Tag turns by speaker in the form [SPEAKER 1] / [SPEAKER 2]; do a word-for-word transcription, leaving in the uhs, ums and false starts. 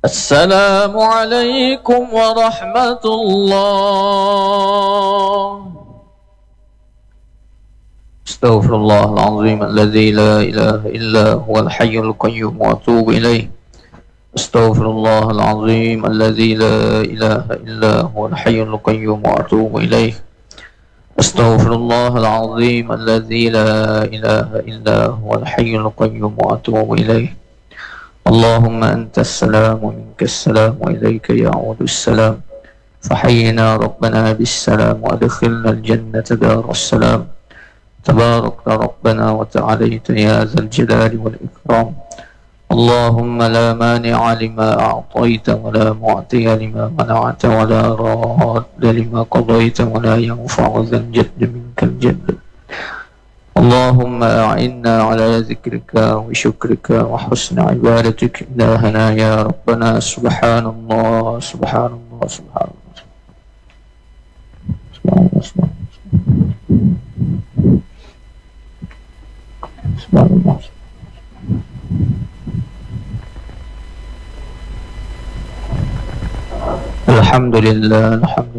[SPEAKER 1] السلام عليكم ورحمة الله. استغفر الله العظيم الذي لا إله إلا هو الحي القيوم وأتوب إليه. استغفر الله العظيم الذي لا إله إلا هو الحي القيوم وأتوب إليه. استغفر الله العظيم الذي لا إله إلا هو الحي القيوم وأتوب إليه. اللهم أنت السلام ومنك السلام وإليك يعود السلام، فحينا ربنا بالسلام وأدخلنا الجنة دار السلام. تبارك ربنا وتعاليت يا ذا الجلال والإكرام. اللهم لا مانع لما أعطيت ولا معطي لما منعت ولا راد لما قضيت ولا ينفع ذا الجد منك الجد. اللهم أعنا على ذكرك وشكرك وحسن عبادتك إلهنا يا ربنا. سبحان الله سبحان الله سبحان الله سبحان الله سبحان الله. الحمد لله الحمد